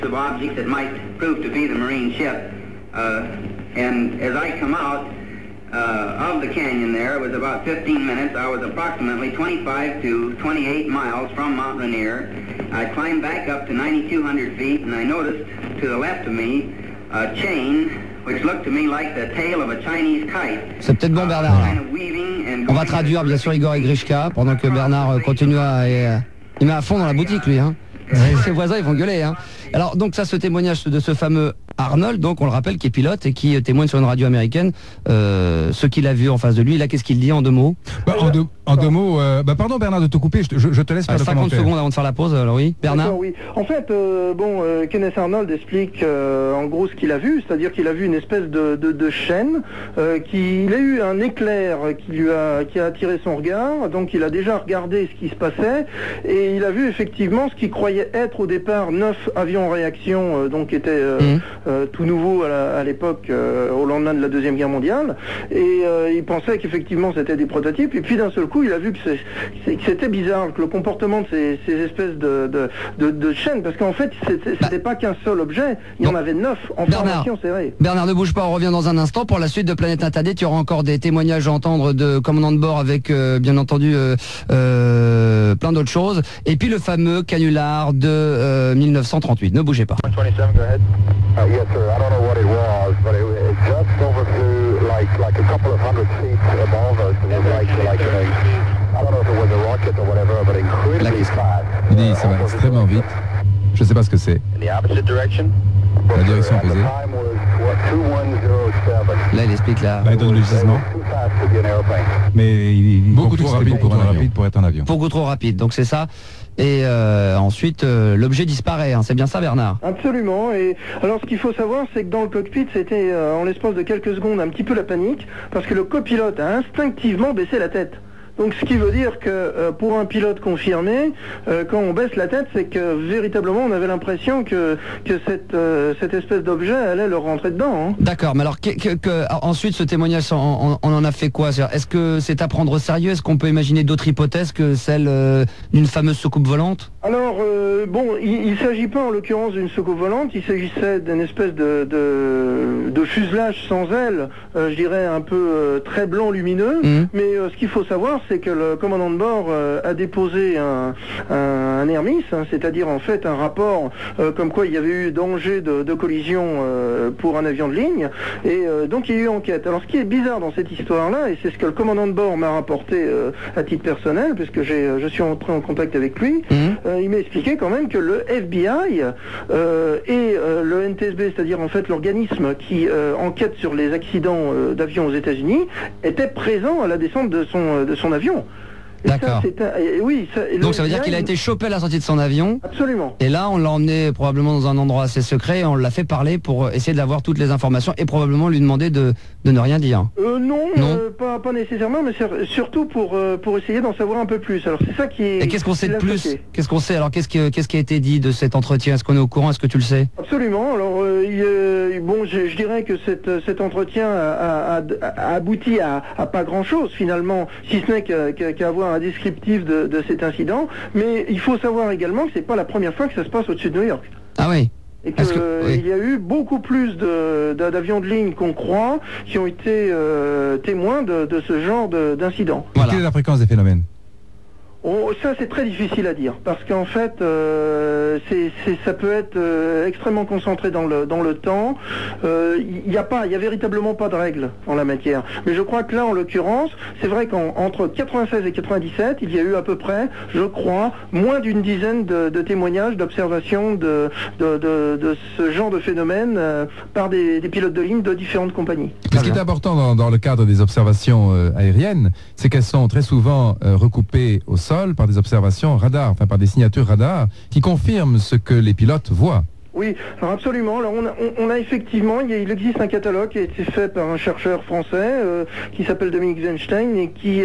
Objects that might prove to be the Marine ship, and as I come out of the canyon there, it was about 15 minutes. I was approximately 25 to 28 miles from Mount Rainier. I climbed back up to 9,200 feet, and I noticed to the left of me a chain which looked to me like the tail of a Chinese kite. C'est peut-être bon, Bernard. On va traduire bien sûr Igor et Grishka pendant que Bernard continue il met à fond dans la boutique lui. Hein. Ses voisins ils vont gueuler. Hein. Alors donc ça, ce témoignage de ce fameux Arnold, donc on le rappelle, qui est pilote et qui témoigne sur une radio américaine, ce qu'il a vu en face de lui. Là, qu'est-ce qu'il dit en 2 mots? En deux mots, pardon Bernard de te couper, je te laisse faire le 50 commentaire. secondes avant de faire la pause, alors oui. Bernard. Oui. En fait, Kenneth Arnold explique en gros ce qu'il a vu, c'est-à-dire qu'il a vu une espèce de chaîne, qu'il a eu un éclair qui a attiré son regard, donc il a déjà regardé ce qui se passait, et il a vu effectivement ce qu'il croyait être au départ 9 avions en réaction, donc qui étaient tout nouveaux à l'époque, au lendemain de la Deuxième Guerre mondiale, et il pensait qu'effectivement c'était des prototypes, et puis d'un seul coup il a vu que c'était bizarre, que le comportement de ces espèces de chaînes, parce qu'en fait c'était pas qu'un seul objet, il y en avait 9 en formation serrée. Bernard, ne bouge pas, on revient dans un instant. Pour la suite de Planète Interdite, tu auras encore des témoignages à entendre de commandants de bord avec bien entendu plein d'autres choses, et puis le fameux canular de 1938. Ne bougez pas. 27, go ahead. Yes, sir. I don't know what it was, but it just overflew like a couple of hundred feet above us. It was like I don't know if it was a rocket or whatever, but incredibly fast. Il dit ça va extrêmement vite. Je sais pas ce que c'est. In the opposite direction. La direction opposée. Là, il explique là. Là, il donne le gisement. Mais il est beaucoup trop rapide pour être un avion. Beaucoup trop rapide, donc c'est ça. Et ensuite, l'objet disparaît, hein. C'est bien ça, Bernard? Absolument. Et alors, ce qu'il faut savoir, c'est que dans le cockpit, c'était en l'espace de quelques secondes un petit peu la panique, parce que le copilote a instinctivement baissé la tête. Donc ce qui veut dire que pour un pilote confirmé, quand on baisse la tête, c'est que véritablement on avait l'impression que cette espèce d'objet allait leur rentrer dedans. Hein. D'accord, mais alors ensuite ce témoignage, on en a fait quoi? Est-ce que c'est à prendre au sérieux? Est-ce qu'on peut imaginer d'autres hypothèses que celle d'une fameuse soucoupe volante? Alors il ne s'agit pas en l'occurrence d'une soucoupe volante, il s'agissait d'une espèce de fuselage sans aile, je dirais un peu très blanc lumineux, mais ce qu'il faut savoir, c'est que le commandant de bord a déposé un Hermis, hein, c'est-à-dire en fait un rapport comme quoi il y avait eu danger de collision pour un avion de ligne, et donc il y a eu enquête. Alors ce qui est bizarre dans cette histoire-là, et c'est ce que le commandant de bord m'a rapporté à titre personnel, puisque je suis entré en contact avec lui, il m'a expliqué quand même que le FBI et le NTSB, c'est-à-dire en fait l'organisme qui enquête sur les accidents d'avions aux États-Unis, étaient présents à la descente de son avion. D'accord. Donc ça veut dire qu'il a été chopé à la sortie de son avion. Absolument. Et là, on l'a emmené probablement dans un endroit assez secret et on l'a fait parler pour essayer d'avoir toutes les informations et probablement lui demander de ne rien dire. Non. Pas nécessairement, mais surtout pour essayer d'en savoir un peu plus. Alors c'est ça qui est... Et qu'est-ce qu'on sait de plus? Qu'est-ce qu'on sait? Alors qu'est-ce qui a été dit de cet entretien? Est-ce qu'on est au courant? Est-ce que tu le sais? Absolument. Alors je dirais que cet entretien a abouti à pas grand-chose finalement, si ce n'est qu'à avoir un descriptif de cet incident, mais il faut savoir également que c'est pas la première fois que ça se passe au-dessus de New York. Ah oui. Et qu'il y a eu beaucoup plus d'avions de ligne qu'on croit qui ont été témoins de ce genre d'incident. Voilà. Quelle est la fréquence des phénomènes? Ça c'est très difficile à dire parce qu'en fait ça peut être extrêmement concentré dans le temps. Il y a véritablement pas de règles en la matière. Mais je crois que là en l'occurrence, c'est vrai qu'entre 96 et 97, il y a eu à peu près, je crois, moins d'une dizaine de témoignages, d'observations de ce genre de phénomène par des pilotes de ligne de différentes compagnies. Ce qui est important dans le cadre des observations aériennes, c'est qu'elles sont très souvent recoupées au sol par des observations radar, enfin par des signatures radar qui confirment ce que les pilotes voient. Oui, alors absolument. Alors on a effectivement, il existe un catalogue qui a été fait par un chercheur français qui s'appelle Dominique Weinstein et qui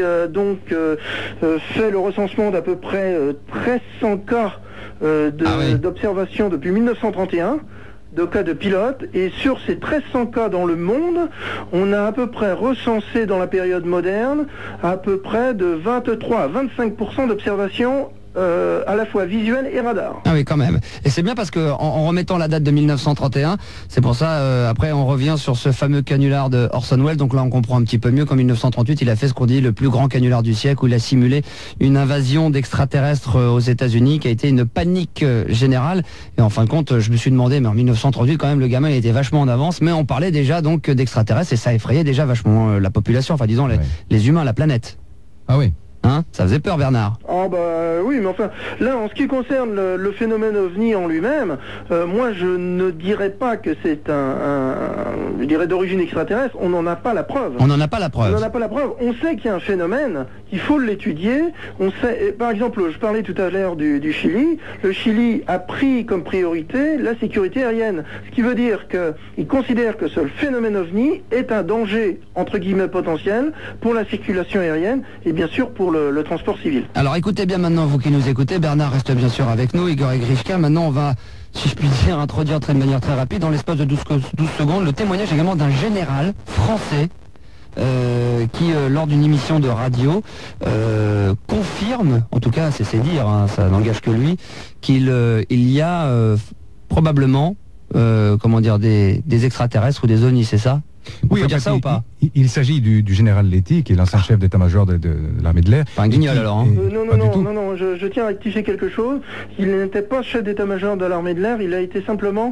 fait le recensement d'à peu près 1300 cas d'observation depuis 1931. De cas de pilotes, et sur ces 1300 cas dans le monde, on a à peu près recensé dans la période moderne à peu près de 23 à 25% d'observations à la fois visuel et radar. Ah oui, quand même. Et c'est bien parce que en remettant la date de 1931, c'est pour ça, après on revient sur ce fameux canular de Orson Welles, donc là on comprend un petit peu mieux qu'en 1938 il a fait ce qu'on dit le plus grand canular du siècle, où il a simulé une invasion d'extraterrestres aux États-Unis qui a été une panique générale. Et en fin de compte, je me suis demandé, mais en 1938 quand même le gamin il était vachement en avance, mais on parlait déjà donc d'extraterrestres et ça effrayait déjà vachement la population, enfin disons les humains, la planète. Ah oui. Hein, ça faisait peur, Bernard. Ah bah oui, mais enfin, là, en ce qui concerne le phénomène OVNI en lui-même, moi je ne dirais pas que c'est je dirais d'origine extraterrestre, on n'en a pas la preuve. On n'en a pas la preuve. On n'en a pas la preuve. On sait qu'il y a un phénomène, qu'il faut l'étudier. On sait, par exemple, je parlais tout à l'heure du Chili. Le Chili a pris comme priorité la sécurité aérienne. Ce qui veut dire qu'il considère que ce phénomène OVNI est un danger, entre guillemets, potentiel pour la circulation aérienne et bien sûr pour le transport civil. Alors écoutez bien maintenant, vous qui nous écoutez, Bernard reste bien sûr avec nous, Igor et Grishka. Maintenant on va, si je puis dire, introduire de manière très rapide, dans l'espace de 12 secondes, le témoignage également d'un général français qui, lors d'une émission de radio, confirme, en tout cas c'est dire, hein, ça n'engage que lui, qu'il y a probablement comment dire, des extraterrestres ou des ovnis, c'est ça? On peut dire ça ou pas? Il s'agit du général Letty, qui est l'ancien chef d'état-major de l'armée de l'air. Pas un guignol alors, hein. Non, je tiens à rectifier quelque chose. Il n'était pas chef d'état-major de l'armée de l'air, il a été simplement,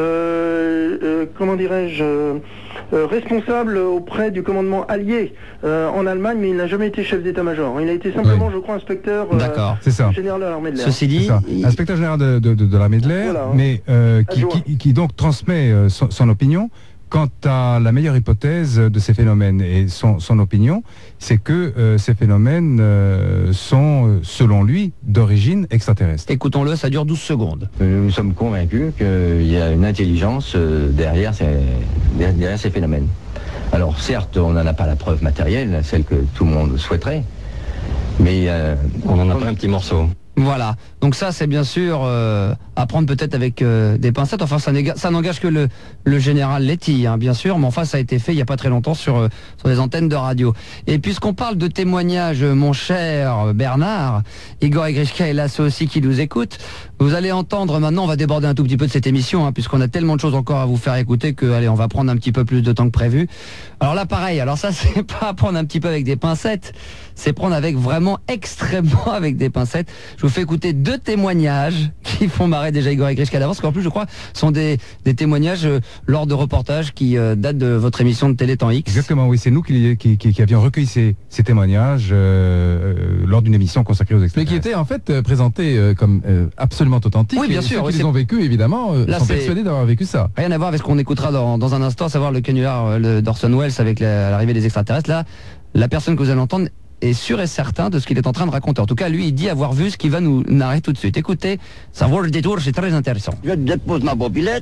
comment dirais-je, responsable auprès du commandement allié en Allemagne, mais il n'a jamais été chef d'état-major. Il a été simplement, je crois, inspecteur général de l'armée de l'air. Ceci dit, inspecteur général de l'armée de l'air, voilà, mais qui donc transmet son opinion quant à la meilleure hypothèse de ces phénomènes. Et son opinion, c'est que ces phénomènes sont, selon lui, d'origine extraterrestre. Écoutons-le, ça dure 12 secondes. Nous sommes convaincus qu'il y a une intelligence derrière ces phénomènes. Alors certes, on n'en a pas la preuve matérielle, celle que tout le monde souhaiterait, mais on en a pas un petit morceau. Voilà, donc ça c'est bien sûr à prendre peut-être avec des pincettes, enfin ça n'engage que le général Letty, hein, bien sûr, mais enfin ça a été fait il n'y a pas très longtemps sur des antennes de radio. Et puisqu'on parle de témoignages, mon cher Bernard, Igor et Grishka est là, ceux aussi qui nous écoutent, vous allez entendre maintenant, on va déborder un tout petit peu de cette émission, hein, puisqu'on a tellement de choses encore à vous faire écouter que, allez, on va prendre un petit peu plus de temps que prévu. Alors là pareil, alors ça c'est pas prendre un petit peu avec des pincettes, c'est prendre avec vraiment extrêmement avec des pincettes. Je vous fais écouter 2 témoignages qui font marrer déjà Igor et Grishka d'avance, parce qu'en plus je crois sont des témoignages lors de reportages qui datent de votre émission de Télé Temps X. Exactement, oui, c'est nous qui avions recueilli ces témoignages lors d'une émission consacrée aux extraterrestres. Mais qui étaient en fait présentés comme absolument authentiques. Oui, bien sûr. Ceux qui les ont vécu, évidemment, là, sont persuadés d'avoir vécu ça. Rien à voir avec ce qu'on écoutera dans un instant, à savoir le canular d'Orson Welles avec l'arrivée des extraterrestres. Là, la personne que vous allez entendre est sûr et certain de ce qu'il est en train de raconter. En tout cas, lui, il dit avoir vu ce qu'il va nous narrer tout de suite. Écoutez, ça vaut le détour, c'est très intéressant. Je dépose ma mobilette,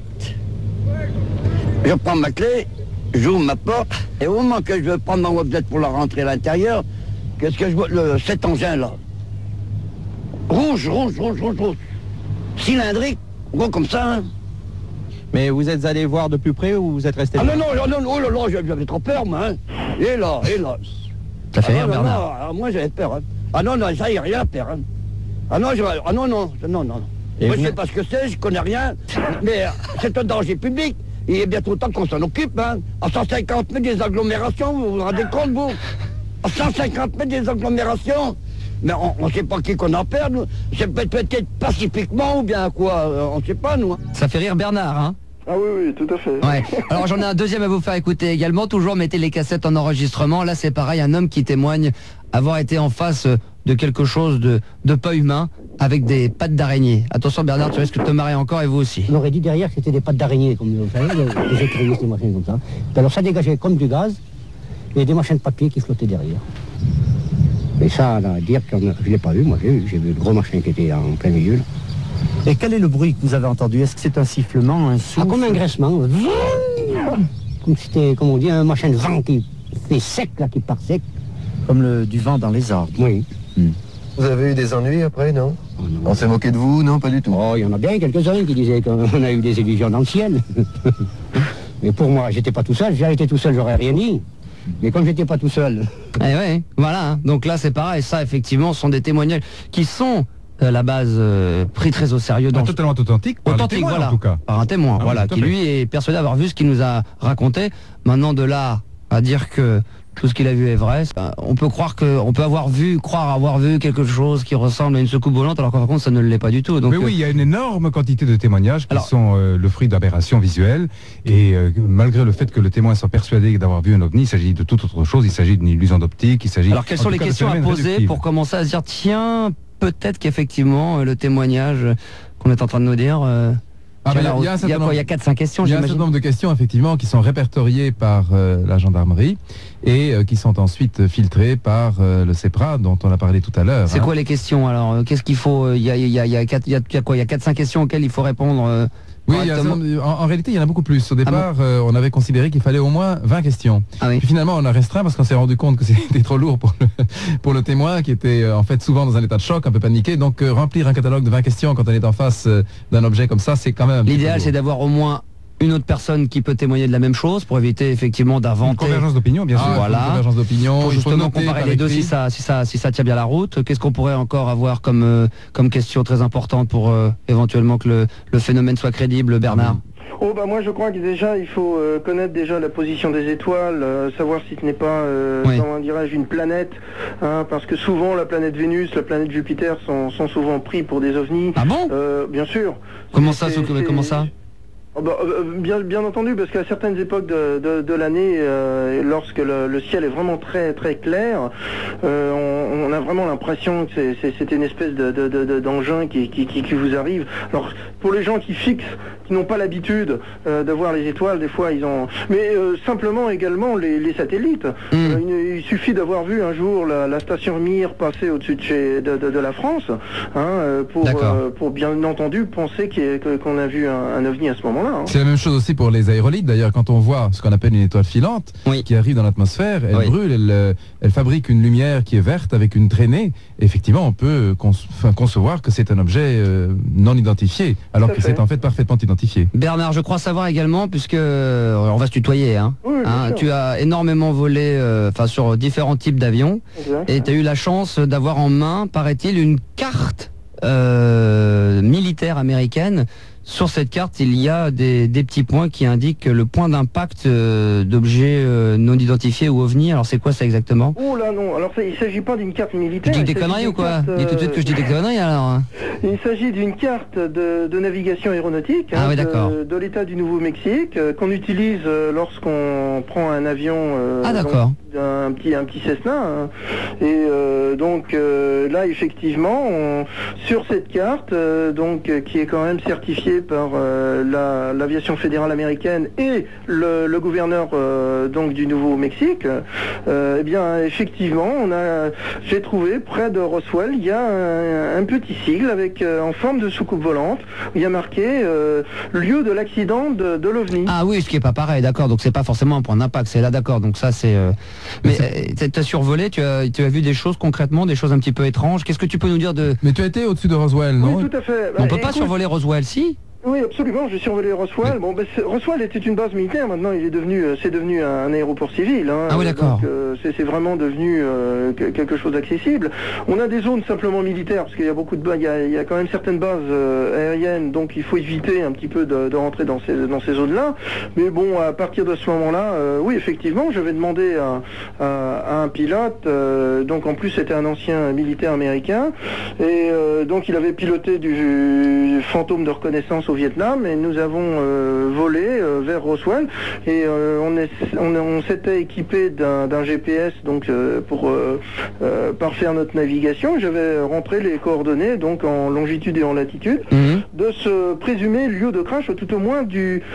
je prends ma clé, j'ouvre ma porte, et au moment que je veux prendre ma mobilette pour la rentrer à l'intérieur, qu'est-ce que je vois? Cet engin-là. Rouge, cylindrique, gros comme ça, hein. Mais vous êtes allé voir de plus près ou vous êtes resté... Ah non, oh là là, j'avais trop peur, moi, hein. Et là. Ça fait rire, Bernard. Non, moi j'avais peur, hein. Ah non, ça y est, rien à faire, hein. Ah non, non. Et moi je sais pas ce que c'est, je connais rien, mais c'est un danger public. Il est bientôt temps qu'on s'en occupe, hein. À 150 mètres des agglomérations, vous vous rendez compte, vous? À 150 mètres des agglomérations. Mais on ne sait pas qui qu'on en perd, nous. C'est peut-être pacifiquement ou bien quoi, on ne sait pas, nous. Ça fait rire Bernard, hein? Ah oui, tout à fait. Ouais. Alors j'en ai un deuxième à vous faire écouter également. Toujours mettez les cassettes en enregistrement. Là c'est pareil, un homme qui témoigne avoir été en face de quelque chose de pas humain avec des pattes d'araignée. Attention Bernard, tu risques de te marrer encore et vous aussi. On aurait dit derrière que c'était des pattes d'araignée, comme vous savez, des écriers, des machines comme ça. Et alors ça dégageait comme du gaz et des machines de papier qui flottaient derrière. Et ça, à dire que je ne l'ai pas vu, moi j'ai vu le gros machin qui était en plein milieu. Là. Et quel est le bruit que vous avez entendu? Est-ce que c'est un sifflement, un souffle? Ah, comme un graissement. Comme si c'était, comme on dit, un machin de vent qui fait sec, là, qui part sec. Comme du vent dans les arbres. Oui. Vous avez eu des ennuis après, non? Oh, non. On s'est moqué de vous? Non, pas du tout. Oh, il y en a bien quelques-uns qui disaient qu'on a eu des illusions dans le ciel. Mais pour moi, j'étais pas tout seul. Si j'avais été tout seul, j'aurais rien dit. Mais comme j'étais pas tout seul... Eh ouais, voilà. Hein. Donc là, c'est pareil. Ça, effectivement, sont des témoignages qui sont la base pris très au sérieux. Totalement authentique, par les témoins, voilà, en tout cas. Par un témoin, voilà, qui lui est persuadé d'avoir vu ce qu'il nous a raconté. Maintenant, de là à dire que tout ce qu'il a vu est vrai, on peut croire avoir vu quelque chose qui ressemble à une soucoupe volante, alors qu'en fin de compte, ça ne l'est pas du tout. Donc, mais oui, il y a une énorme quantité de témoignages qui sont le fruit d'aberrations visuelles, et malgré le fait que le témoin soit persuadé d'avoir vu un ovni, il s'agit de toute autre chose, il s'agit d'une illusion d'optique, il s'agit... Alors quelles sont les questions à poser pour commencer à se dire, tiens, peut-être qu'effectivement, le témoignage qu'on est en train de nous dire... il y a 4-5 questions, il y a un certain nombre de questions, effectivement, qui sont répertoriées par la gendarmerie et qui sont ensuite filtrées par le CEPRA, dont on a parlé tout à l'heure. C'est quoi les questions, alors? Qu'est-ce qu'il faut? Il y a 4-5 questions auxquelles il faut répondre oui, en réalité, il y en a beaucoup plus. Au départ, on avait considéré qu'il fallait au moins 20 questions. Puis finalement, on a restreint parce qu'on s'est rendu compte que c'était trop lourd pour le témoin, qui était en fait souvent dans un état de choc, un peu paniqué. Donc, remplir un catalogue de 20 questions quand on est en face d'un objet comme ça, c'est quand même... L'idéal, c'est d'avoir au moins une autre personne qui peut témoigner de la même chose pour éviter effectivement d'inventer. Une convergence d'opinion, bien sûr. Voilà. Une convergence d'opinion. Pour justement comparer les deux si ça tient bien la route. Qu'est-ce qu'on pourrait encore avoir comme question très importante pour éventuellement que le phénomène soit crédible, Bernard? Moi je crois que déjà il faut connaître déjà la position des étoiles, savoir si ce n'est pas comment dirais-je une planète, parce que souvent la planète Vénus, la planète Jupiter sont souvent pris pour des ovnis. Ah bon? Bien sûr. Comment ça? Bien entendu, parce qu'à certaines époques de l'année, lorsque le ciel est vraiment très très clair, on a vraiment l'impression que c'est une espèce d'engin qui vous arrive. Alors pour les gens qui n'ont pas l'habitude de voir les étoiles, des fois ils ont... Mais simplement également les satellites. Il suffit d'avoir vu un jour la station Mir passer au-dessus de la France, pour bien entendu penser qu'on a vu un ovni à ce moment-là. C'est la même chose aussi pour les aérolites. D'ailleurs, quand on voit ce qu'on appelle une étoile filante qui arrive dans l'atmosphère, elle brûle, elle fabrique une lumière qui est verte avec une traînée. Et effectivement, on peut concevoir que c'est un objet non identifié, alors que c'est en fait parfaitement identifié. Bernard, je crois savoir également, puisque on va se tutoyer, tu as énormément volé sur différents types d'avions, et tu as eu la chance d'avoir en main, paraît-il, une carte militaire américaine. Sur cette carte, il y a des petits points qui indiquent le point d'impact d'objets non identifiés ou ovnis. Alors c'est quoi ça exactement? Oh là non, alors il ne s'agit pas d'une carte militaire. Tu dis des conneries ou quoi? Dis tout de suite que je dis des conneries alors. Il s'agit d'une carte de navigation aéronautique de l'État du Nouveau-Mexique qu'on utilise lorsqu'on prend un avion. D'accord. Un petit Cessna. Et donc là effectivement, sur cette carte, qui est quand même certifiée par l'aviation fédérale américaine et le gouverneur du Nouveau-Mexique, effectivement j'ai trouvé près de Roswell il y a un petit sigle avec en forme de soucoupe volante où il y a marqué lieu de l'accident de l'OVNI. Ah oui, ce qui est pas pareil, d'accord, donc c'est pas forcément un point d'impact, c'est là, d'accord, donc ça c'est... Mais tu as survolé, tu as vu des choses concrètement, des choses un petit peu étranges, qu'est-ce que tu peux nous dire de... Mais tu as été au-dessus de Roswell, non? Oui, tout à fait. On peut pas survoler Roswell, si? Oui, absolument, j'ai survolé Roswell. Roswell était une base militaire, maintenant c'est devenu un aéroport civil. Ah oui, d'accord. C'est vraiment devenu quelque chose d'accessible. On a des zones simplement militaires, parce qu'il y a beaucoup de bases, il y a quand même certaines bases aériennes, donc il faut éviter un petit peu de rentrer dans ces zones-là. Mais bon, à partir de ce moment-là, oui, effectivement, je vais demander à un pilote, donc en plus c'était un ancien militaire américain, et donc il avait piloté du fantôme de reconnaissance au Vietnam, et nous avons volé vers Roswell, et on s'était équipé d'un GPS pour parfaire notre navigation. J'avais rentré les coordonnées donc en longitude et en latitude de ce présumé lieu de crash, tout au moins du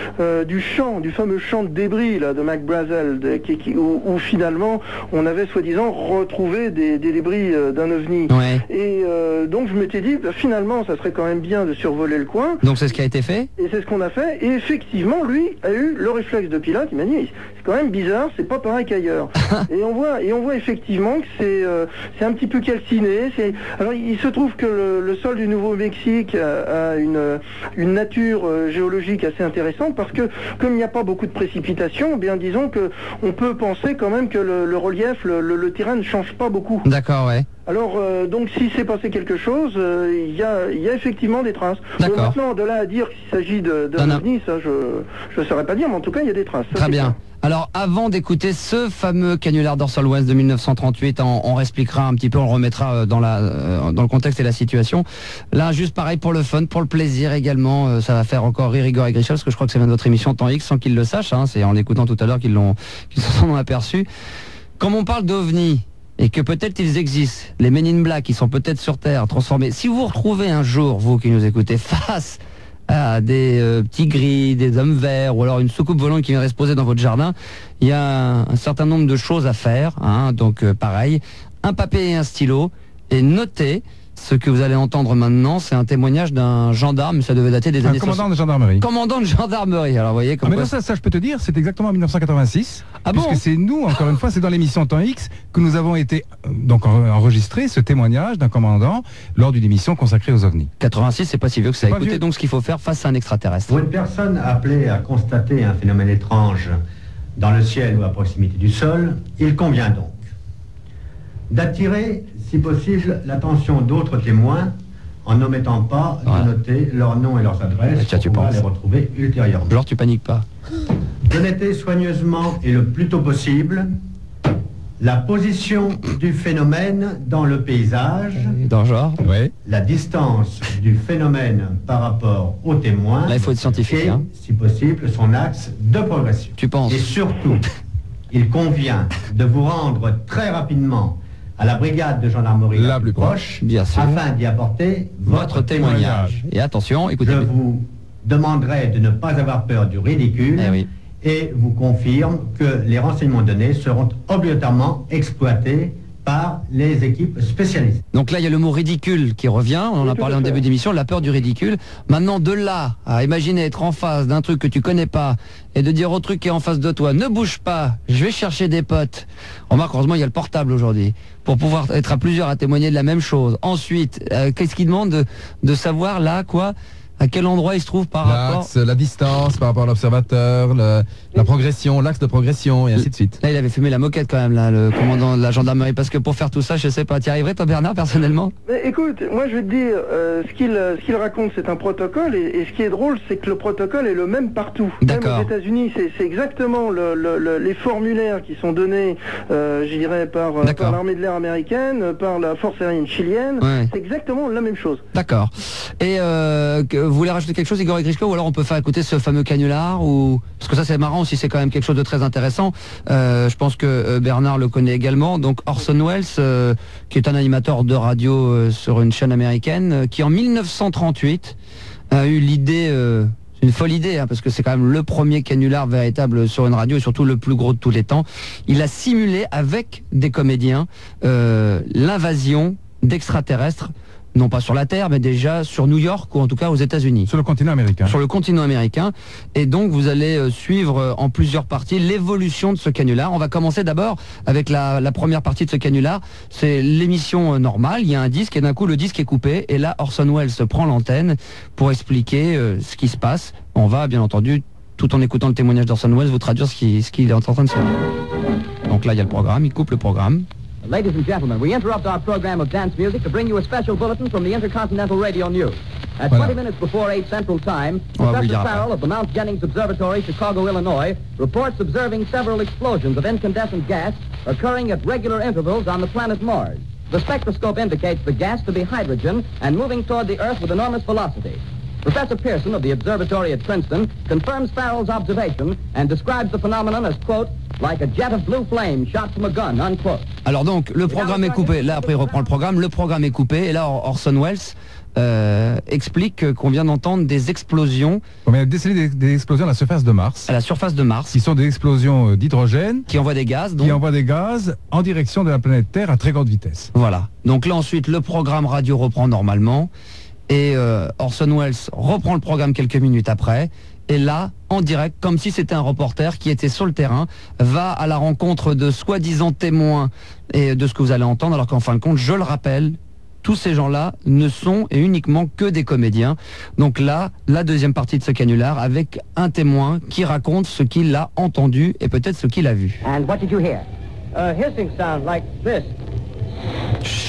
fameux champ de débris là, de McBrazel, où finalement on avait soi-disant retrouvé des débris d'un ovni. Et donc je m'étais dit finalement ça serait quand même bien de survoler le coin. Donc c'est ce qui a été fait? Et c'est ce qu'on a fait, et effectivement lui a eu le réflexe de pilote. Il m'a dit c'est quand même bizarre, c'est pas pareil qu'ailleurs. et on voit effectivement que c'est un petit peu calciné. Alors il se trouve que le sol du Nouveau-Mexique a une nature géologique assez intéressante, parce que comme il n'y a pas beaucoup de précipitations, bien disons que on peut penser quand même que le relief, le terrain ne change pas beaucoup. D'accord, ouais. Alors, donc, s'il s'est passé quelque chose, il y a effectivement des traces. Bon, maintenant, de là à dire qu'il s'agit d'un ovni, ça, je ne saurais pas dire, mais en tout cas, il y a des traces. Ça, très bien. Clair. Alors, avant d'écouter ce fameux canular d'Orson Welles de 1938, on réexpliquera un petit peu, on le remettra dans le contexte et la situation. Là, juste pareil pour le fun, pour le plaisir également, ça va faire encore rire Igor et Grischka, parce que je crois que ça vient de votre émission Temps X, sans qu'ils le sachent, hein, c'est en l'écoutant tout à l'heure qu'ils s'en ont aperçu. Comme on parle d'OVNI, et que peut-être ils existent, les Men in Black, qui sont peut-être sur Terre, transformés. Si vous vous retrouvez un jour, vous qui nous écoutez, face à des petits gris, des hommes verts, ou alors une soucoupe volante qui viendrait se poser dans votre jardin, il y a un certain nombre de choses à faire, hein, donc pareil, un papier et un stylo, et notez. Ce que vous allez entendre maintenant, c'est un témoignage d'un gendarme, ça devait dater des années 60. Commandant de gendarmerie. Commandant de gendarmerie, alors vous voyez comme mais non, ça je peux te dire, c'est exactement en 1986. Ah puisque c'est nous, encore une fois, c'est dans l'émission Temps X que nous avons été donc enregistré ce témoignage d'un commandant lors d'une émission consacrée aux ovnis. 86, c'est pas si vieux que ça. Écoutez donc ce qu'il faut faire face à un extraterrestre. Pour une personne appelée à constater un phénomène étrange dans le ciel ou à proximité du sol, il convient donc d'attirer, si possible, l'attention d'autres témoins en n'omettant pas de noter leurs noms et leurs adresses pour pouvoir les retrouver ultérieurement. Genre tu paniques pas. De noter soigneusement et le plus tôt possible la position du phénomène dans le paysage, dans genre, la distance du phénomène par rapport au témoin, là il faut être scientifique, et, si possible, son axe de progression. Tu penses? Et surtout, il convient de vous rendre très rapidement à la brigade de gendarmerie la plus proche, bien sûr, afin d'y apporter votre témoignage. Et attention, écoutez. Je vous demanderai de ne pas avoir peur du ridicule et vous confirme que les renseignements donnés seront obligatoirement exploités par les équipes spécialisées. Donc là, il y a le mot ridicule qui revient, on en a parlé en début d'émission, la peur du ridicule. Maintenant, de là à imaginer être en face d'un truc que tu connais pas et de dire au truc qui est en face de toi, ne bouge pas, je vais chercher des potes. Remarque, heureusement, il y a le portable aujourd'hui, pour pouvoir être à plusieurs à témoigner de la même chose. Ensuite, qu'est-ce qu'il demande de savoir là, quoi ? À quel endroit il se trouve par rapport... La distance par rapport à l'observateur, la progression, l'axe de progression et ainsi de suite. Là, il avait fumé la moquette quand même, là, le commandant de la gendarmerie, parce que pour faire tout ça, je sais pas, t'y arriverais toi Bernard, personnellement? Mais écoute, moi je vais te dire, ce qu'il raconte c'est un protocole, et ce qui est drôle c'est que le protocole est le même partout. Même aux États-Unis, c'est exactement les formulaires qui sont donnés, je dirais, par l'armée de l'air américaine, par la force aérienne chilienne, c'est exactement la même chose. D'accord. Et vous voulez rajouter quelque chose, Igor et Grischka, ou alors on peut faire écouter ce fameux canular, ou parce que ça c'est marrant aussi, c'est quand même quelque chose de très intéressant. Je pense que Bernard le connaît également. Donc Orson Welles, qui est un animateur de radio sur une chaîne américaine, qui en 1938 a eu l'idée, une folle idée, hein, parce que c'est quand même le premier canular véritable sur une radio et surtout le plus gros de tous les temps. Il a simulé avec des comédiens l'invasion d'extraterrestres. Non pas sur la Terre, mais déjà sur New York, ou en tout cas aux États-Unis. Sur le continent américain. Sur le continent américain. Et donc vous allez suivre en plusieurs parties l'évolution de ce canular. On va commencer d'abord avec la première partie de ce canular. C'est l'émission normale, il y a un disque et d'un coup le disque est coupé. Et là Orson Welles prend l'antenne pour expliquer ce qui se passe. On va bien entendu, tout en écoutant le témoignage d'Orson Welles, vous traduire ce qu'il est en train de se dire. Donc là il y a le programme, il coupe le programme. Ladies and gentlemen, we interrupt our program of dance music to bring you a special bulletin from the Intercontinental Radio News. At 20 minutes before 8 Central Time, Professor Farrell of the Mount Jennings Observatory, Chicago, Illinois, reports observing several explosions of incandescent gas occurring at regular intervals on the planet Mars. The spectroscope indicates the gas to be hydrogen and moving toward the Earth with enormous velocity. Professor Pearson of the observatory at Princeton confirms Farrell's observation and describes the phenomenon as, quote, like a jet of blue flame shot from a gun, unquote. Alors donc, le programme est coupé. Là, après, il reprend le programme. Le programme est coupé. Et là, Orson Welles explique qu'on vient d'entendre des explosions. On vient de déceler des explosions à la surface de Mars. À la surface de Mars. Qui sont des explosions d'hydrogène. Qui envoient des gaz. Donc. Qui envoient des gaz en direction de la planète Terre à très grande vitesse. Voilà. Donc là, ensuite, le programme radio reprend normalement. Et Orson Welles reprend le programme quelques minutes après. Et là, en direct, comme si c'était un reporter qui était sur le terrain, va à la rencontre de soi-disant témoins et de ce que vous allez entendre, alors qu'en fin de compte, je le rappelle, tous ces gens-là ne sont et uniquement que des comédiens. Donc là, la deuxième partie de ce canular avec un témoin qui raconte ce qu'il a entendu et peut-être ce qu'il a vu. And what did you hear? Hissing sound like this.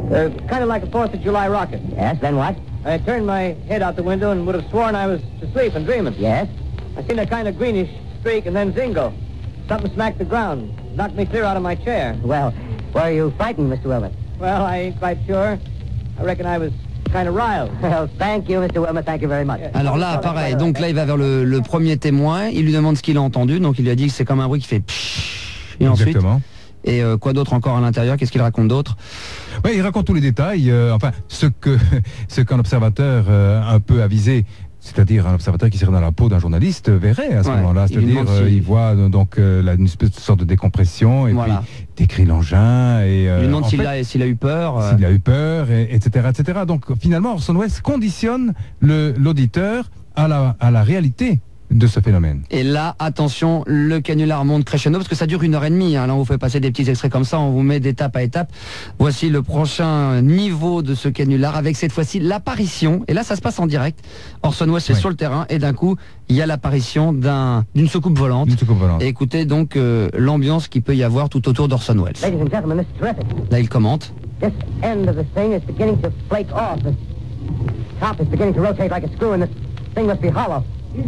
Kind of like a 4th of July rocket. Yes, then what? I turned my head out the window and would have sworn I was asleep and dreaming. Yes? I seen a kind of greenish streak and then zingo. Something smacked the ground, knocked me clear out of my chair. Well, were you frightened, Mr. Wilmot? Well, I ain't quite sure. I reckon I was kind of riled. Well, thank you, Mr. Wilmot. Thank you very much. Alors là, pareil. Donc là, il va vers le premier témoin. Il lui demande ce qu'il a entendu. Donc il lui a dit que c'est comme un bruit qui fait pshhh. Et ensuite. Exactement. Et quoi d'autre encore à l'intérieur? Qu'est-ce qu'il raconte d'autre? Oui, il raconte tous les détails. Enfin, ce qu'un observateur un peu avisé, c'est-à-dire un observateur qui serait dans la peau d'un journaliste, verrait à ce moment-là. C'est-à-dire, il voit donc une sorte de décompression et puis décrit l'engin. Et il lui demande s'il a eu peur. S'il a eu peur, etc., etc. Donc finalement, Orson Welles conditionne l'auditeur à la réalité de ce phénomène. Et là, attention, le canular monte crescendo, parce que ça dure 1h30. Hein. Là, on vous fait passer des petits extraits comme ça, on vous met d'étape à étape. Voici le prochain niveau de ce canular, avec cette fois-ci l'apparition, et là, ça se passe en direct. Orson Welles est sur le terrain, et d'un coup, il y a l'apparition d'une soucoupe volante. Et écoutez donc l'ambiance qu'il peut y avoir tout autour d'Orson Welles. Là, il commente. This end of the thing is beginning to flake off. The top is beginning to rotate like a screw, and this thing must be hollow.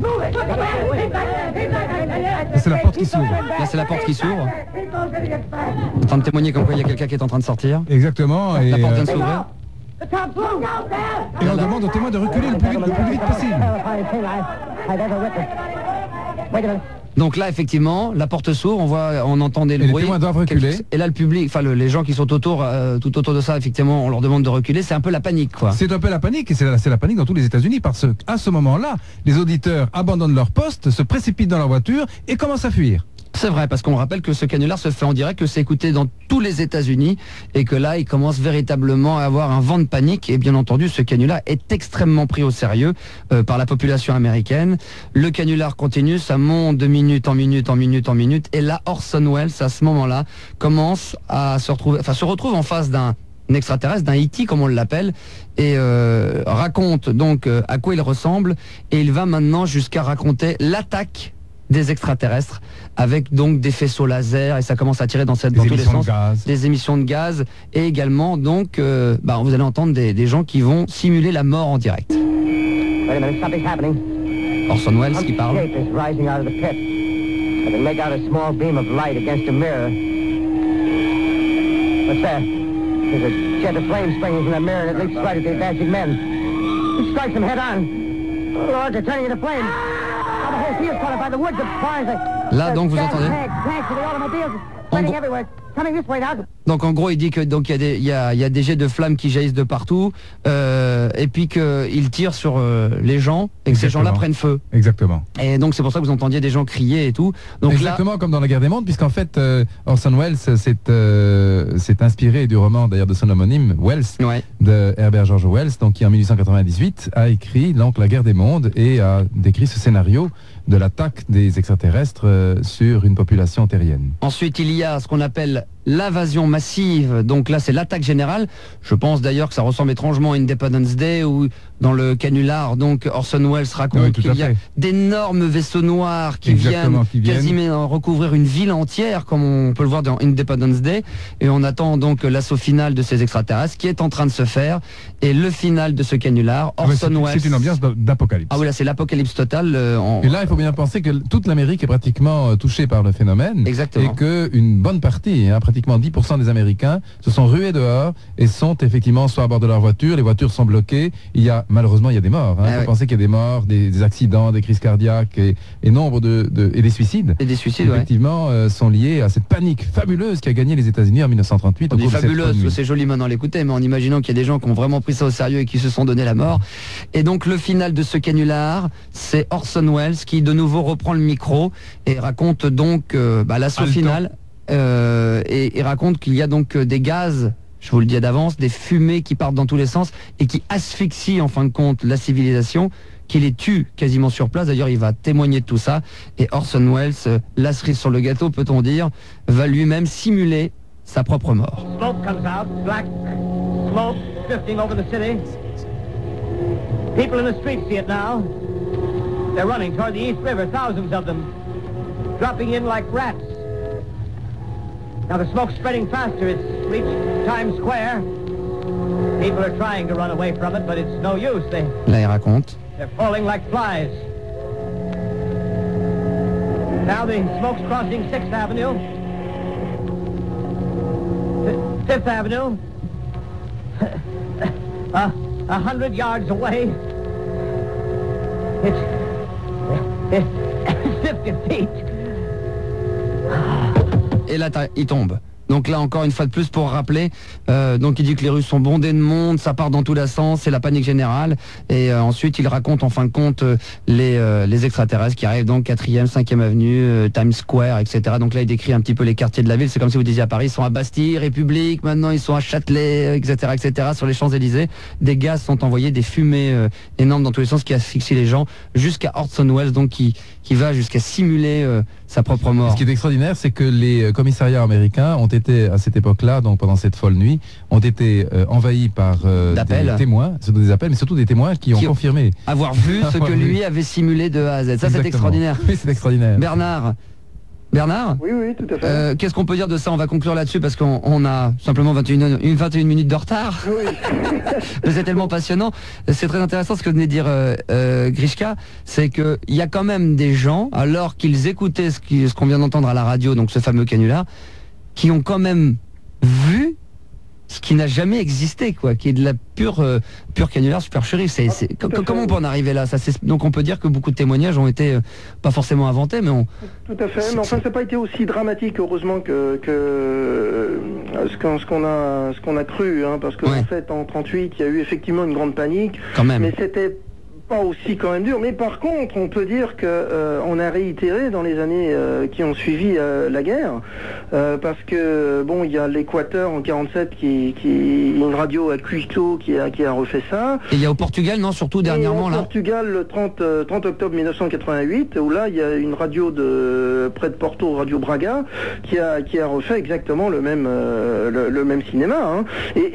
C'est la porte qui s'ouvre. Là, c'est la porte qui s'ouvre. En train de témoigner comme quoi il y a quelqu'un qui est en train de sortir. Exactement. La porte vient de s'ouvrir. Et on demande aux témoins de reculer le plus vite possible. Donc là, effectivement, la porte s'ouvre, on entend des bruits. Les témoins doivent reculer. Et là, le public, enfin les gens qui sont tout autour de ça, effectivement, on leur demande de reculer. C'est un peu la panique, quoi. C'est un peu la panique, et c'est la panique dans tous les États-Unis, parce qu'à ce moment-là, les auditeurs abandonnent leur poste, se précipitent dans leur voiture et commencent à fuir. C'est vrai, parce qu'on rappelle que ce canular se fait en direct, que c'est écouté dans tous les États-Unis, et que là, il commence véritablement à avoir un vent de panique. Et bien entendu, ce canular est extrêmement pris au sérieux par la population américaine. Le canular continue, ça monte de minute en minute en minute en minute. Et là, Orson Welles, à ce moment-là, commence à se retrouve en face d'un extraterrestre, d'un E.T. comme on l'appelle, et raconte donc à quoi il ressemble. Et il va maintenant jusqu'à raconter l'attaque des extraterrestres, avec donc des faisceaux laser, et ça commence à tirer dans tous les sens, des émissions de gaz, et également donc vous allez entendre des gens qui vont simuler la mort en direct. Orson Welles qui parle. Là donc vous entendez. Donc en gros il dit que donc il y a des jets de flammes qui jaillissent de partout, et puis qu'il tire sur les gens et que ces gens-là prennent feu. Exactement. Et donc c'est pour ça que vous entendiez des gens crier et tout. Donc exactement comme dans la guerre des mondes, puisqu'en fait Orson Welles s'est inspiré du roman d'ailleurs de son homonyme Wells, de Herbert George Wells, donc qui en 1898 a écrit donc La guerre des mondes et a décrit ce scénario de l'attaque des extraterrestres sur une population terrienne. Ensuite, il y a ce qu'on appelle l'invasion massive. Donc là, c'est l'attaque générale. Je pense d'ailleurs que ça ressemble étrangement à Independence Day, où dans le canular, donc Orson Welles raconte qu'il y a d'énormes vaisseaux noirs qui viennent quasiment recouvrir une ville entière, comme on peut le voir dans Independence Day. Et on attend donc l'assaut final de ces extraterrestres qui est en train de se faire. Et le final de ce canular, Orson Welles... C'est une ambiance d'apocalypse. Ah oui, là, c'est l'apocalypse totale. Et là, il faut bien penser que toute l'Amérique est pratiquement touchée par le phénomène. Exactement. Et qu'une bonne partie, pratiquement 10% des Américains, se sont rués dehors et sont effectivement soit à bord de leur voiture, les voitures sont bloquées. Malheureusement, il y a des morts. Il faut penser qu'il y a des morts, des accidents, des crises cardiaques et nombre et des suicides. Et des suicides, effectivement, sont liés à cette panique fabuleuse qui a gagné les États-Unis en 1938. On dit fabuleuse, c'est joli maintenant l'écouter, mais en imaginant qu'il y a des gens qui ont vraiment pris ça au sérieux et qui se sont donné la mort. Et donc le final de ce canular, c'est Orson Welles qui de nouveau reprend le micro et raconte donc l'assaut final. Et raconte qu'il y a donc des gaz, je vous le dis d'avance, des fumées qui partent dans tous les sens et qui asphyxient en fin de compte la civilisation, qui les tue quasiment sur place. D'ailleurs, il va témoigner de tout ça. Et Orson Welles, la cerise sur le gâteau, peut-on dire, va lui-même simuler sa propre mort. Smoke comes out, black smoke drifting over the city. People in the streets see it now. They're running toward the East River, thousands of them, dropping in like rats. Now the smoke's spreading faster. It's reached Times Square. People are trying to run away from it, but it's no use. Là, il raconte. They're falling like flies. Now the smoke's crossing 6th Avenue. 5th Avenue. 100 yards away. It's 50 feet. Et là, il tombe. Donc là, encore une fois de plus, pour rappeler, donc il dit que les rues sont bondées de monde, ça part dans tous les sens, c'est la panique générale. Et ensuite, il raconte en fin de compte les extraterrestres qui arrivent donc 4e, 5e avenue, Times Square, etc. Donc là, il décrit un petit peu les quartiers de la ville. C'est comme si vous disiez à Paris, ils sont à Bastille, République, maintenant ils sont à Châtelet, etc., etc. Sur les Champs-Élysées, des gaz sont envoyés, des fumées énormes dans tous les sens qui asphyxient les gens, jusqu'à Orson Welles, donc qui va jusqu'à simuler sa propre mort. Ce qui est extraordinaire, c'est que les commissariats américains ont été, à cette époque-là, donc pendant cette folle nuit, ont été envahis par des témoins, surtout des appels, mais surtout des témoins qui ont confirmé avoir vu ce que lui avait simulé de A à Z. Ça, c'est extraordinaire. Oui, c'est extraordinaire. Bernard Oui, tout à fait. Qu'est-ce qu'on peut dire de ça? On va conclure là-dessus parce qu'on a simplement 21 minutes de retard. Oui. Mais c'est tellement passionnant. C'est très intéressant ce que venait de dire Grishka, c'est qu'il y a quand même des gens, alors qu'ils écoutaient ce qu'on vient d'entendre à la radio, donc ce fameux canular, qui ont quand même vu ce qui n'a jamais existé, quoi, qui est de la pure canular supercherie. Comment on peut en arriver là? Donc on peut dire que beaucoup de témoignages ont été pas forcément inventés, mais Tout à fait, mais enfin ça n'a pas été aussi dramatique, heureusement, que ce qu'on a cru, hein, parce que en fait en 38 il y a eu effectivement une grande panique, quand même. Mais c'était pas aussi quand même dur. Mais par contre, on peut dire que on a réitéré dans les années qui ont suivi la guerre, parce que bon, il y a l'Équateur en 47 qui une radio à Cusco qui a refait ça. Et il y a au Portugal, non, surtout dernièrement là. Au Portugal, le 30 octobre 1988, où là il y a une radio près de Porto, Radio Braga, qui a refait exactement le même cinéma, hein.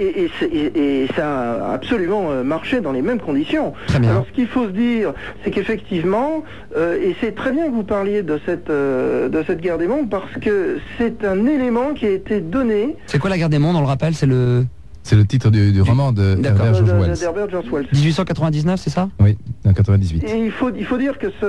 Et ça a absolument marché dans les mêmes conditions. Très bien. Alors ce qu'il faut se dire, c'est qu'effectivement, et c'est très bien que vous parliez de cette guerre des mondes, parce que c'est un élément qui a été donné. C'est quoi la guerre des mondes? On le rappelle, c'est le titre du roman de Herbert George Wells. 1899, c'est ça? Oui, en 98. Et il faut dire que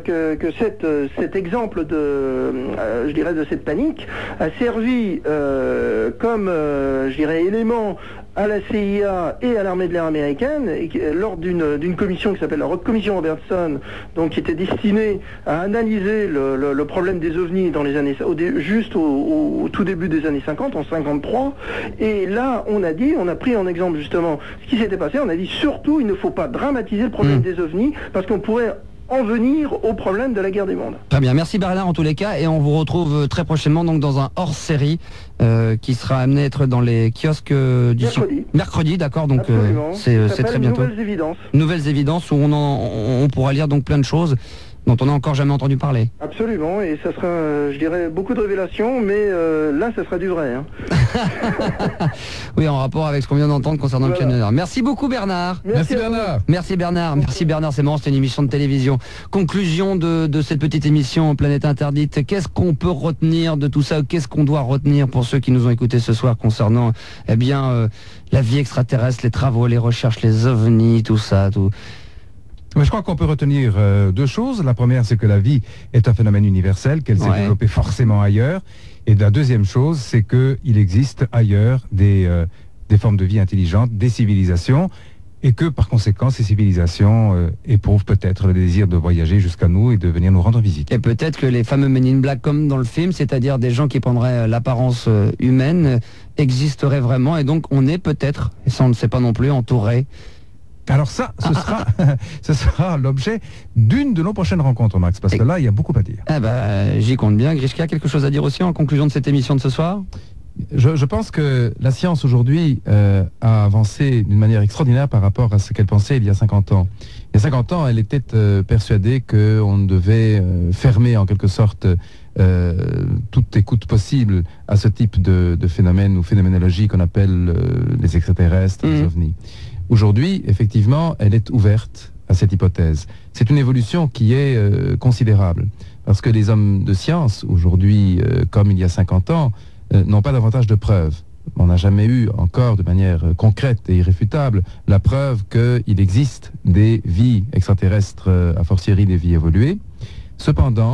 cet exemple je dirais de cette panique a servi comme je dirais élément à la CIA et à l'armée de l'air américaine, lors d'une commission qui s'appelle la commission Robertson, donc qui était destinée à analyser le problème des ovnis dans les années, juste au tout début des années 50, en 53. Et là, on a pris en exemple justement ce qui s'était passé. On a dit surtout, il ne faut pas dramatiser le problème des ovnis, parce qu'on pourrait en venir au problème de la guerre des mondes. Très bien, merci Bernard en tous les cas, et on vous retrouve très prochainement donc dans un hors-série qui sera amené à être dans les kiosques mercredi, d'accord, donc c'est très bientôt. Nouvelles évidences où on pourra lire donc plein de choses dont on n'a encore jamais entendu parler. Absolument, et ça sera, je dirais, beaucoup de révélations, mais là, ça sera du vrai. Hein. Oui, en rapport avec ce qu'on vient d'entendre concernant le canular. Merci beaucoup Bernard. Merci Bernard. Merci Bernard. Merci Bernard, c'est marrant, c'était une émission de télévision. Conclusion de cette petite émission Planète Interdite. Qu'est-ce qu'on peut retenir de tout ça? Qu'est-ce qu'on doit retenir pour ceux qui nous ont écoutés ce soir concernant la vie extraterrestre, les travaux, les recherches, les ovnis, tout ça, tout... Mais je crois qu'on peut retenir deux choses. La première, c'est que la vie est un phénomène universel, qu'elle s'est développée forcément ailleurs. Et la deuxième chose, c'est qu'il existe ailleurs des formes de vie intelligentes, des civilisations, et que par conséquent, ces civilisations éprouvent peut-être le désir de voyager jusqu'à nous et de venir nous rendre visite. Et peut-être que les fameux Men in Black, comme dans le film, c'est-à-dire des gens qui prendraient l'apparence humaine, existeraient vraiment. Et donc, on est peut-être, et ça on ne sait pas non plus, entouré. Alors ça, ce sera l'objet d'une de nos prochaines rencontres, Max, parce que là, il y a beaucoup à dire. J'y compte bien. Grishka, quelque chose à dire aussi en conclusion de cette émission de ce soir? Je pense que la science aujourd'hui a avancé d'une manière extraordinaire par rapport à ce qu'elle pensait il y a 50 ans. Il y a 50 ans, elle était persuadée qu'on devait fermer en quelque sorte toute écoute possible à ce type de phénomène ou phénoménologie qu'on appelle les extraterrestres, les ovnis. Aujourd'hui, effectivement, elle est ouverte à cette hypothèse. C'est une évolution qui est considérable, parce que les hommes de science, aujourd'hui, comme il y a 50 ans, n'ont pas davantage de preuves. on n'a jamais eu encore de manière concrète et irréfutable la preuve qu'il existe des vies extraterrestres, a fortiori des vies évoluées. Cependant,